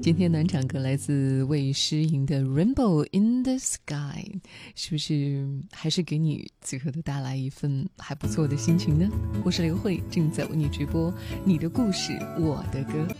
今天暖场歌来自魏诗莹的 Rainbow in the Sky， 是不是还是给你此刻的带来一份还不错的心情呢？我是刘慧，正在为你直播你的故事我的歌。